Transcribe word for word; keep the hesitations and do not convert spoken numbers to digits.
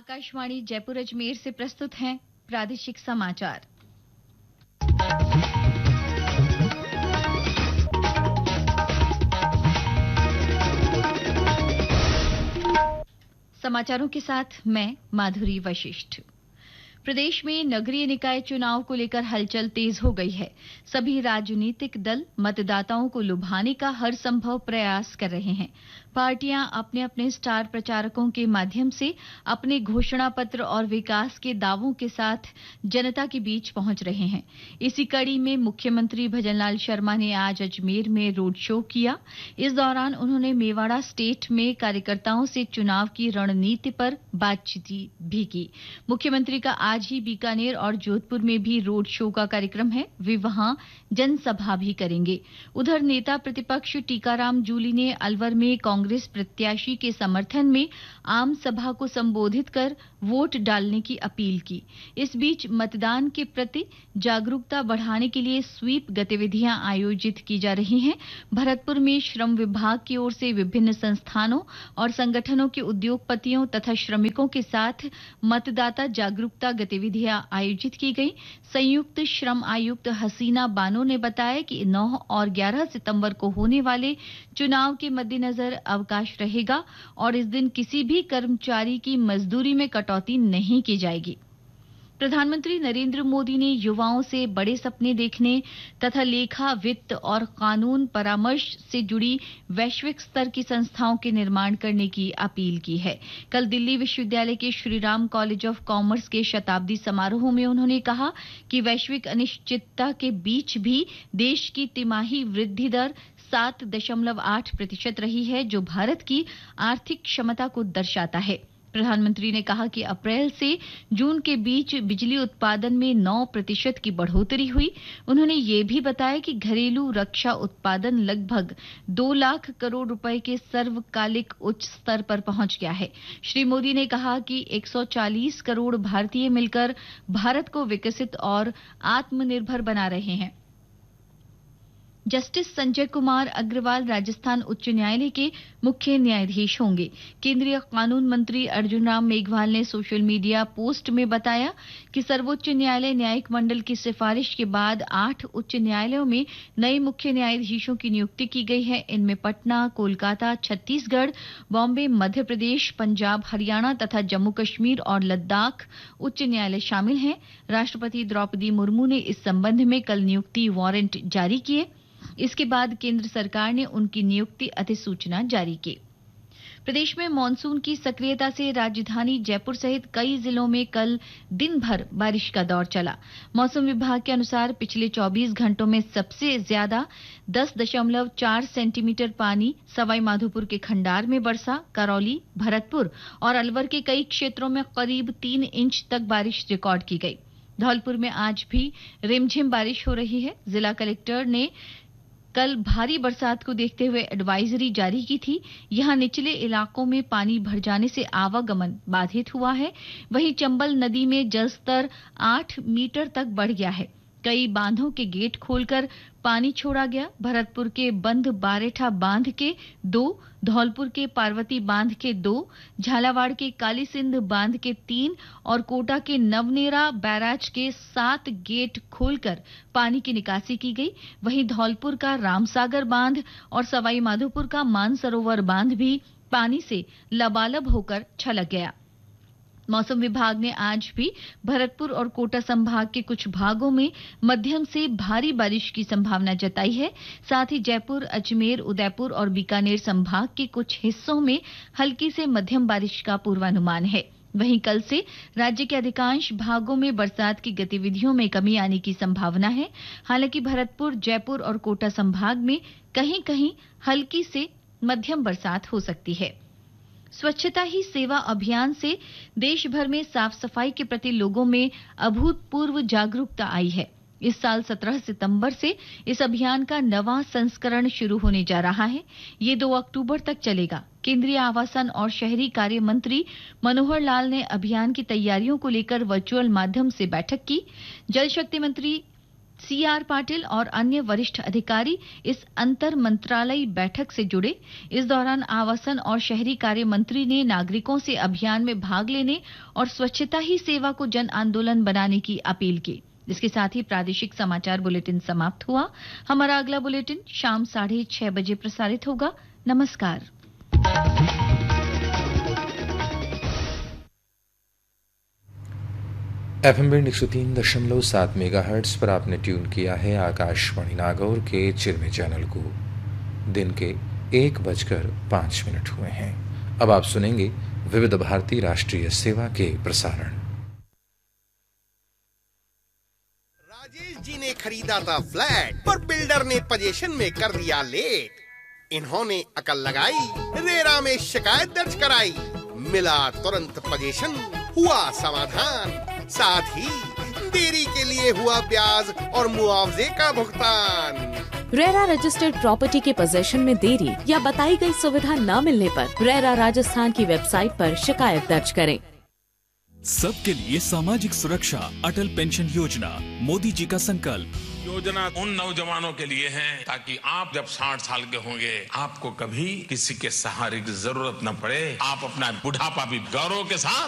आकाशवाणी जयपुर अजमेर से प्रस्तुत हैं प्रादेशिक समाचार। समाचारों के साथ मैं माधुरी वशिष्ठ। प्रदेश में नगरीय निकाय चुनाव को लेकर हलचल तेज हो गई है। सभी राजनीतिक दल मतदाताओं को लुभाने का हर संभव प्रयास कर रहे हैं। पार्टियां अपने अपने स्टार प्रचारकों के माध्यम से अपने घोषणा पत्र और विकास के दावों के साथ जनता के बीच पहुंच रहे हैं। इसी कड़ी में मुख्यमंत्री भजनलाल शर्मा ने आज अजमेर में रोड शो किया। इस दौरान उन्होंने मेवाड़ा स्टेट में कार्यकर्ताओं से चुनाव की रणनीति पर बातचीत भी की। मुख्यमंत्री का आज ही बीकानेर और जोधपुर में भी रोड शो का कार्यक्रम है। वे वहां जनसभा भी करेंगे। उधर नेता प्रतिपक्ष टीकाराम जूली ने अलवर में कांग्रेस प्रत्याशी के समर्थन में आम सभा को संबोधित कर वोट डालने की अपील की। इस बीच मतदान के प्रति जागरूकता बढ़ाने के लिए स्वीप गतिविधियां आयोजित की जा रही हैं। भरतपुर में श्रम विभाग की ओर से विभिन्न संस्थानों और संगठनों के उद्योगपतियों तथा श्रमिकों के साथ मतदाता जागरूकता गतिविधियां आयोजित की गई। संयुक्त श्रम आयुक्त हसीना बानो ने बताया कि नौ और ग्यारह सितंबर को होने वाले चुनाव के मद्देनजर अवकाश रहेगा और इस दिन किसी भी कर्मचारी की मजदूरी में कटौती नहीं की जाएगी। प्रधानमंत्री नरेंद्र मोदी ने युवाओं से बड़े सपने देखने तथा लेखा, वित्त और कानून परामर्श से जुड़ी वैश्विक स्तर की संस्थाओं के निर्माण करने की अपील की है। कल दिल्ली विश्वविद्यालय के श्रीराम कॉलेज ऑफ कॉमर्स के शताब्दी समारोह में उन्होंने कहा कि वैश्विक अनिश्चितता के बीच भी देश की तिमाही वृद्धि दर सात दशमलव आठ प्रतिशत रही है, जो भारत की आर्थिक क्षमता को दर्शाता है। प्रधानमंत्री ने कहा कि अप्रैल से जून के बीच बिजली उत्पादन में नौ प्रतिशत की बढ़ोतरी हुई। उन्होंने ये भी बताया कि घरेलू रक्षा उत्पादन लगभग दो लाख करोड़ रुपए के सर्वकालिक उच्च स्तर पर पहुंच गया है। श्री मोदी ने कहा कि एक सौ चालीस करोड़ भारतीय मिलकर भारत को विकसित और आत्मनिर्भर बना रहे हैं। जस्टिस संजय कुमार अग्रवाल राजस्थान उच्च न्यायालय के मुख्य न्यायाधीश होंगे। केंद्रीय कानून मंत्री अर्जुन राम मेघवाल ने सोशल मीडिया पोस्ट में बताया कि सर्वोच्च न्यायालय न्यायिक मंडल की सिफारिश के बाद आठ उच्च न्यायालयों में नए मुख्य न्यायाधीशों की नियुक्ति की गई है। इनमें पटना, कोलकाता, छत्तीसगढ़, बॉम्बे, मध्य प्रदेश, पंजाब, हरियाणा तथा जम्मू कश्मीर और लद्दाख उच्च न्यायालय शामिल हैं। राष्ट्रपति द्रौपदी मुर्मू ने इस संबंध में कल नियुक्ति वारंट जारी किए। इसके बाद केंद्र सरकार ने उनकी नियुक्ति अधिसूचना जारी की। प्रदेश में मानसून की सक्रियता से राजधानी जयपुर सहित कई जिलों में कल दिन भर बारिश का दौर चला। मौसम विभाग के अनुसार पिछले चौबीस घंटों में सबसे ज्यादा दस दशमलव चार सेंटीमीटर पानी सवाई माधोपुर के खंडार में बरसा। करौली, भरतपुर और अलवर के कई क्षेत्रों में करीब तीन इंच तक बारिश रिकॉर्ड की गई। धौलपुर में आज भी रिमझिम बारिश हो रही है। जिला कलेक्टर ने कल भारी बरसात को देखते हुए एडवाइजरी जारी की थी। यहां निचले इलाकों में पानी भर जाने से आवागमन बाधित हुआ है। वहीं चंबल नदी में जलस्तर आठ मीटर तक बढ़ गया है। कई बांधों के गेट खोलकर पानी छोड़ा गया। भरतपुर के बंद बारेठा बांध के दो, धौलपुर के पार्वती बांध के दो, झालावाड़ के काली सिंध बांध के तीन और कोटा के नवनेरा बैराज के सात गेट खोलकर पानी की निकासी की गई। वहीं धौलपुर का रामसागर बांध और सवाई माधोपुर का मानसरोवर बांध भी पानी से लबालब होकर छलक गया। मौसम विभाग ने आज भी भरतपुर और कोटा संभाग के कुछ भागों में मध्यम से भारी बारिश की संभावना जताई है। साथ ही जयपुर, अजमेर, उदयपुर और बीकानेर संभाग के कुछ हिस्सों में हल्की से मध्यम बारिश का पूर्वानुमान है। वहीं कल से राज्य के अधिकांश भागों में बरसात की गतिविधियों में कमी आने की संभावना है। हालांकि भरतपुर, जयपुर और कोटा संभाग में कहीं-कहीं हल्की से मध्यम बरसात हो सकती है। स्वच्छता ही सेवा अभियान से देश भर में साफ सफाई के प्रति लोगों में अभूतपूर्व जागरूकता आई है। इस साल सत्रह सितंबर से इस अभियान का नवा संस्करण शुरू होने जा रहा है। ये दो अक्टूबर तक चलेगा। केंद्रीय आवासन और शहरी कार्य मंत्री मनोहर लाल ने अभियान की तैयारियों को लेकर वर्चुअल माध्यम से बैठक की। जल शक्ति मंत्री सी आर पाटिल और अन्य वरिष्ठ अधिकारी इस अंतर मंत्रालयी बैठक से जुड़े। इस दौरान आवासन और शहरी कार्य मंत्री ने नागरिकों से अभियान में भाग लेने और स्वच्छता ही सेवा को जन आंदोलन बनाने की अपील की। इसके साथ ही प्रादेशिक समाचार बुलेटिन समाप्त हुआ। हमारा अगला बुलेटिन शाम साढ़े छह बजे प्रसारित होगा। नमस्कार। एफएम बैंड एक सौ तीन दशमलव सात मेगाहर्ट्ज पर आपने ट्यून किया है आकाशवाणी नागौर के चिरमे चैनल को। दिन के एक बजकर पांच मिनट हुए हैं। अब आप सुनेंगे विविध भारती राष्ट्रीय सेवा के प्रसारण। राजेश जी ने खरीदा था फ्लैट, पर बिल्डर ने पोजीशन में कर दिया लेट। इन्होंने अकल लगाई, रेरा में शिकायत दर्ज कराई, मिला तुरंत पोजीशन, हुआ समाधान, साथ ही देरी के लिए हुआ ब्याज और मुआवजे का भुगतान। रेरा रजिस्टर्ड प्रॉपर्टी के पोजीशन में देरी या बताई गई सुविधा न मिलने पर रेरा राजस्थान की वेबसाइट पर शिकायत दर्ज करें। सबके लिए सामाजिक सुरक्षा अटल पेंशन योजना, मोदी जी का संकल्प। योजना उन नौजवानों के लिए है ताकि आप जब साठ साल के होंगे आपको कभी किसी के सहारे की जरूरत न पड़े। आप अपना बुढ़ापा भी गौरव के साथ